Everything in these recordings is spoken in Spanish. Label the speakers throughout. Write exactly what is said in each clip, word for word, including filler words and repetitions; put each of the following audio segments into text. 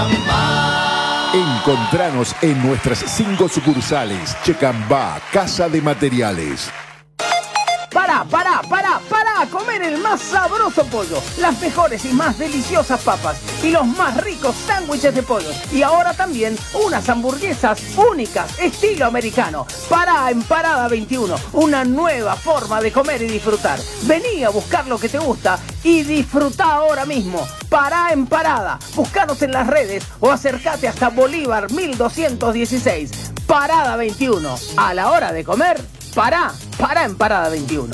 Speaker 1: Encontranos en nuestras cinco sucursales. Checambá, Casa de Materiales.
Speaker 2: Pará, pará, pará, pará a comer el más sabroso pollo, las mejores y más deliciosas papas y los más ricos sándwiches de pollo. Y ahora también unas hamburguesas únicas, estilo americano. Pará en Parada veintiuno, una nueva forma de comer y disfrutar. Vení a buscar lo que te gusta y disfrutá ahora mismo. Pará en Parada, buscanos en las redes o acércate hasta Bolívar mil doscientos dieciséis. Parada veintiuno, a la hora de comer, pará, pará en Parada veintiuno.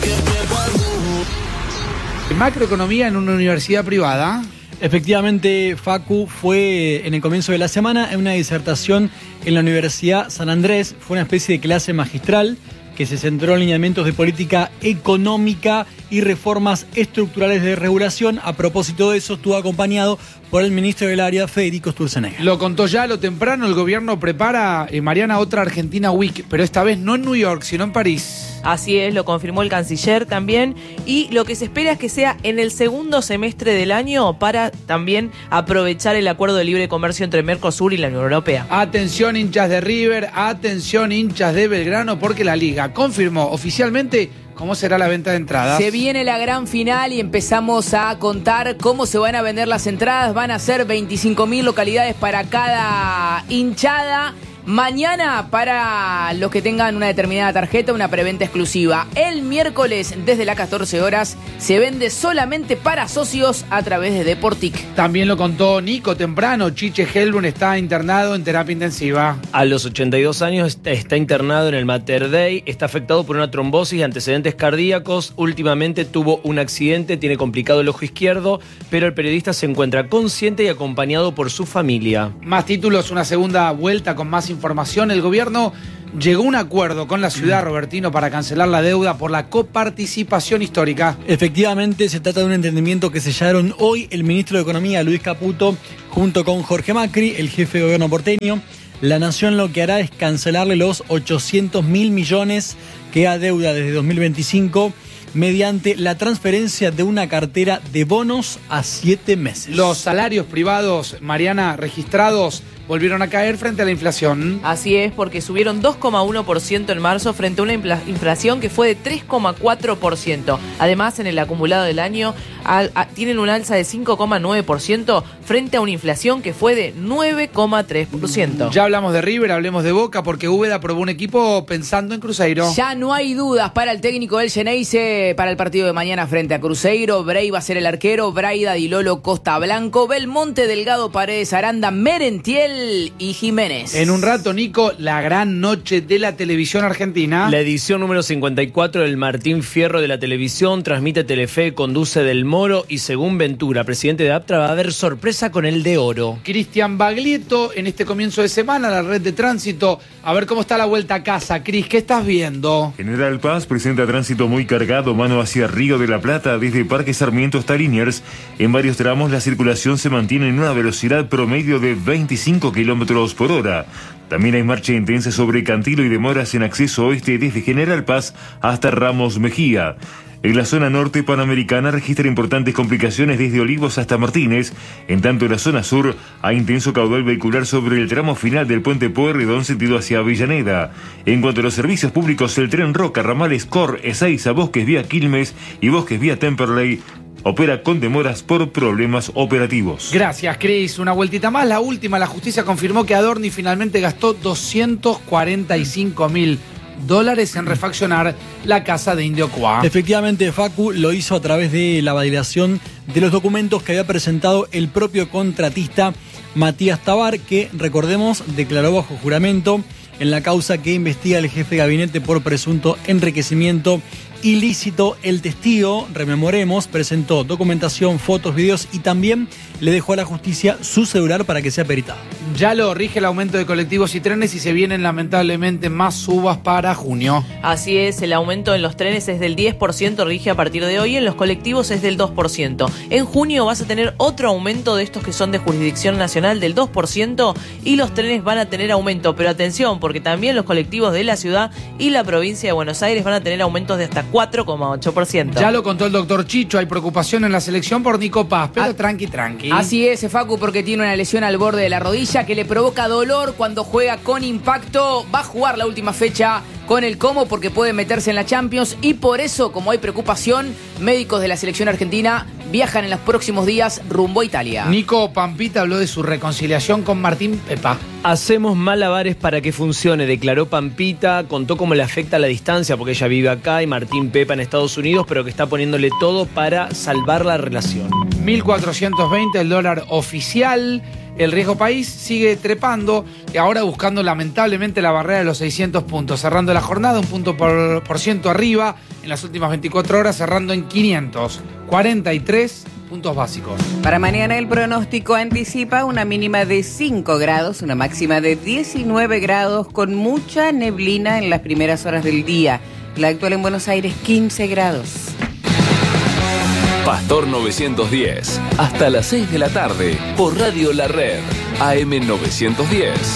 Speaker 3: Macroeconomía en una universidad privada.
Speaker 4: Efectivamente, Facu, fue en el comienzo de la semana en una disertación en la Universidad San Andrés. Fue una especie de clase magistral que se centró en lineamientos de política económica y reformas estructurales de regulación. A propósito de eso, estuvo acompañado por el ministro del área, Federico Sturzenegger.
Speaker 3: Lo contó ya a lo temprano, el gobierno prepara, eh, Mariana, otra Argentina Week, pero esta vez no en New York, sino en París.
Speaker 5: Así es, lo confirmó el canciller también, y lo que se espera es que sea en el segundo semestre del año para también aprovechar el acuerdo de libre comercio entre Mercosur y la Unión Europea.
Speaker 3: Atención hinchas de River, atención hinchas de Belgrano, porque la Liga confirmó oficialmente cómo será la venta de entradas.
Speaker 6: Se viene la gran final y empezamos a contar cómo se van a vender las entradas. Van a ser veinticinco mil localidades para cada hinchada. Mañana, para los que tengan una determinada tarjeta, una preventa exclusiva. El miércoles, desde las catorce horas, se vende solamente para socios a través de Deportic.
Speaker 3: También lo contó Nico temprano. Chiche Helbrun está internado en terapia intensiva.
Speaker 7: A los ochenta y dos años está, está internado en el Mater Dei. Está afectado por una trombosis y antecedentes cardíacos. Últimamente tuvo un accidente, tiene complicado el ojo izquierdo, pero el periodista se encuentra consciente y acompañado por su familia.
Speaker 3: Más títulos, una segunda vuelta con más información. El gobierno llegó a un acuerdo con la ciudad, Robertino, para cancelar la deuda por la coparticipación histórica.
Speaker 4: Efectivamente, se trata de un entendimiento que sellaron hoy el ministro de Economía, Luis Caputo, junto con Jorge Macri, el jefe de gobierno porteño. La Nación lo que hará es cancelarle los ochocientos mil millones que adeuda desde dos mil veinticinco mediante la transferencia de una cartera de bonos a siete meses.
Speaker 3: Los salarios privados, Mariana, registrados, volvieron a caer frente a la inflación.
Speaker 5: Así es, porque subieron dos coma uno por ciento en marzo frente a una inflación que fue de tres coma cuatro por ciento. Además, en el acumulado del año a, a, tienen un alza de cinco coma nueve por ciento frente a una inflación que fue de nueve coma tres por ciento.
Speaker 3: Ya hablamos de River, hablemos de Boca, porque Úbeda probó un equipo pensando en Cruzeiro.
Speaker 6: Ya no hay dudas para el técnico del Xeneize para el partido de mañana frente a Cruzeiro. Bray va a ser el arquero, Braida, Di Lolo, Costa Blanco, Belmonte, Delgado, Paredes, Aranda, Merentiel y Jiménez.
Speaker 3: En un rato, Nico, la gran noche de la televisión argentina.
Speaker 7: La edición número cincuenta y cuatro del Martín Fierro de la televisión transmite Telefe, conduce Del Moro y según Ventura, presidente de APTRA, va a haber sorpresa con el de oro.
Speaker 3: Cristian Baglietto en este comienzo de semana, la red de tránsito. A ver cómo está la vuelta a casa. Cris, ¿qué estás viendo?
Speaker 8: General Paz presenta tránsito muy cargado, mano hacia Río de la Plata, desde Parque Sarmiento hasta Liniers. En varios tramos la circulación se mantiene en una velocidad promedio de veinticinco kilómetros por hora. También hay marcha intensa sobre Cantilo y demoras en acceso oeste desde General Paz hasta Ramos Mejía. En la zona norte panamericana registra importantes complicaciones desde Olivos hasta Martínez. En tanto, en la zona sur hay intenso caudal vehicular sobre el tramo final del puente Pueyrredón sentido hacia Avellaneda. En cuanto a los servicios públicos, el tren Roca, ramales Cor, Ezeiza, Bosques vía Quilmes y Bosques vía Temperley opera con demoras por problemas operativos.
Speaker 3: Gracias, Cris. Una vueltita más, la última. La justicia confirmó que Adorni finalmente gastó doscientos cuarenta y cinco mil dólares en refaccionar la casa de Indio Cuá.
Speaker 4: Efectivamente, Facu lo hizo a través de la validación de los documentos que había presentado el propio contratista Matías Tabar, que, recordemos, declaró bajo juramento en la causa que investiga el jefe de gabinete por presunto enriquecimiento ilícito. El testigo, rememoremos, presentó documentación, fotos, videos y también le dejó a la justicia su celular para que sea peritado.
Speaker 3: Ya lo rige el aumento de colectivos y trenes y se vienen lamentablemente más subas para junio.
Speaker 5: Así es, el aumento en los trenes es del diez por ciento, rige a partir de hoy, en los colectivos es del dos por ciento. En junio vas a tener otro aumento de estos que son de jurisdicción nacional del dos por ciento y los trenes van a tener aumento, pero atención, porque también los colectivos de la ciudad y la provincia de Buenos Aires van a tener aumentos de hasta cuatro coma ocho por ciento.
Speaker 3: Ya lo contó el doctor Chicho, hay preocupación en la selección por Nico Paz, pero ah, tranqui, tranqui.
Speaker 6: Así es, Facu, porque tiene una lesión al borde de la rodilla que le provoca dolor cuando juega con impacto. Va a jugar la última fecha con el Como porque puede meterse en la Champions y por eso, como hay preocupación, médicos de la selección argentina viajan en los próximos días rumbo a Italia.
Speaker 3: Nico Pampita habló de su reconciliación con Martín Pepa.
Speaker 7: Hacemos malabares para que funcione, declaró Pampita, contó cómo le afecta la distancia porque ella vive acá y Martín Pepa en Estados Unidos, pero que está poniéndole todo para salvar la relación.
Speaker 3: mil cuatrocientos veinte el dólar oficial. El riesgo país sigue trepando y ahora buscando lamentablemente la barrera de los seiscientos puntos, cerrando la jornada un punto por, por ciento arriba en las últimas veinticuatro horas, cerrando en quinientos cuarenta y tres puntos básicos.
Speaker 9: Para mañana el pronóstico anticipa una mínima de cinco grados, una máxima de diecinueve grados con mucha neblina en las primeras horas del día. La actual en Buenos Aires quince grados.
Speaker 10: Pastor novecientos diez, hasta las seis de la tarde, por Radio La Red, A M novecientos diez.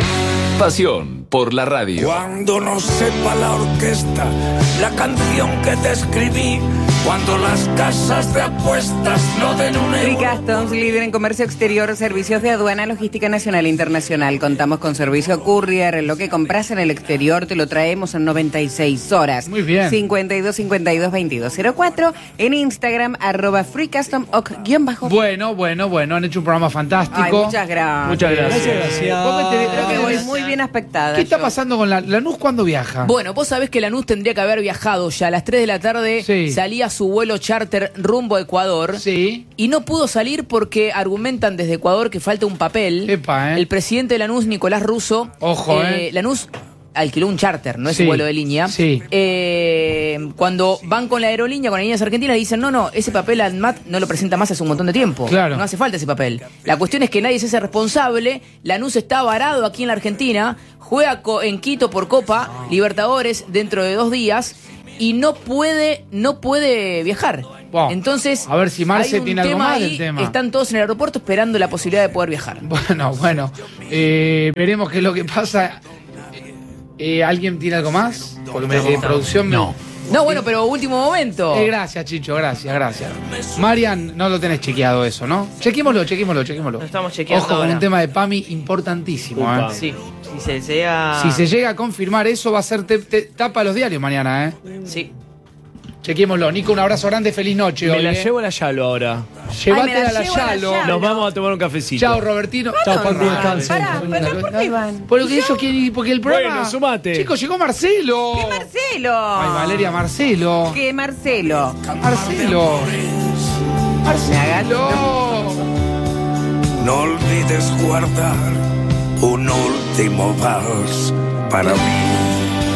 Speaker 10: Pasión por la radio.
Speaker 11: Cuando no sepa la orquesta la canción que te escribí, cuando las casas de apuestas no den un euro.
Speaker 9: Free Customs, líder en comercio exterior, servicios de aduana, logística nacional e internacional. Contamos con servicio courier. Lo que compras en el exterior te lo traemos en noventa y seis horas.
Speaker 3: Muy bien.
Speaker 9: cincuenta y dos cincuenta y dos veintidós cero cuatro. En Instagram, arroba Free Custom Oc, guión bajo.
Speaker 3: Bueno, bueno, bueno. Han hecho un programa fantástico.
Speaker 9: Ay, muchas gracias.
Speaker 7: Muchas gracias.
Speaker 4: Gracias.
Speaker 3: ¿Cómo te-
Speaker 9: Creo que voy muy bien aspectada.
Speaker 3: ¿Qué está
Speaker 9: yo.
Speaker 3: pasando con la Lanús cuando viaja?
Speaker 6: Bueno, vos sabés que Lanús tendría que haber viajado ya a las tres de la tarde,
Speaker 3: Sí.
Speaker 6: salía su vuelo charter rumbo a Ecuador.
Speaker 3: Sí.
Speaker 6: Y no pudo salir porque argumentan desde Ecuador que falta un papel.
Speaker 3: Epa, ¿eh?
Speaker 6: El presidente de Lanús, Nicolás Russo.
Speaker 3: Ojo, ¿eh?
Speaker 6: Lanús alquiló un charter, no es
Speaker 3: Sí,
Speaker 6: un vuelo de línea.
Speaker 3: sí.
Speaker 6: Eh, cuando van con la aerolínea, con Aerolíneas Argentinas, dicen, no, no, ese papel ANMAT no lo presenta más hace un montón de tiempo.
Speaker 3: Claro.
Speaker 6: No hace falta ese papel. La cuestión es que nadie se hace responsable. Lanús está varado aquí en la Argentina, juega co- en Quito por Copa Libertadores dentro de dos días y no puede, no puede viajar.
Speaker 3: Wow.
Speaker 6: Entonces,
Speaker 3: A ver si Marce
Speaker 6: hay un
Speaker 3: tiene algo
Speaker 6: tema
Speaker 3: más
Speaker 6: ahí,
Speaker 3: del tema.
Speaker 6: Están todos en el aeropuerto esperando la posibilidad de poder viajar.
Speaker 3: Bueno, bueno. Eh, veremos qué es lo que pasa. Eh, ¿Alguien tiene algo más? Porque me, de producción me-
Speaker 4: No.
Speaker 6: No, bueno, pero último momento.
Speaker 3: Eh, gracias, Chicho, gracias, gracias. Marian, no lo tenés chequeado eso, ¿no? Chequémoslo, chequémoslo, chequémoslo.
Speaker 5: Lo estamos chequeando
Speaker 3: Ojo con
Speaker 5: ahora.
Speaker 3: un tema de PAMI importantísimo,
Speaker 7: Upa.
Speaker 3: ¿eh?
Speaker 5: Sí, si se llega...
Speaker 3: Si se llega a confirmar eso, va a ser te- te- tapa los diarios mañana, ¿eh?
Speaker 5: Sí.
Speaker 3: Chequémoslo. Nico, un abrazo grande, feliz noche.
Speaker 7: Me
Speaker 3: hoy,
Speaker 7: la
Speaker 3: ¿eh?
Speaker 7: llevo a la Yalo ahora.
Speaker 3: Llévatela
Speaker 9: Ay, me la
Speaker 3: a la
Speaker 9: llevo a la
Speaker 3: Yalo.
Speaker 9: Yalo.
Speaker 7: Nos vamos a tomar un cafecito.
Speaker 3: Chao, Robertino.
Speaker 4: Chao, Paco, descansen.
Speaker 9: Pará, pará, ¿por qué van?
Speaker 3: Porque ellos quieren, porque el programa.
Speaker 7: Bueno, sumate.
Speaker 3: Chicos, llegó Marcelo.
Speaker 9: ¡Que Marcelo!
Speaker 3: Ay, Valeria, Marcelo.
Speaker 9: ¡Que Marcelo!
Speaker 3: Marcelo. Marcelo.
Speaker 11: No olvides guardar un último vals para mí.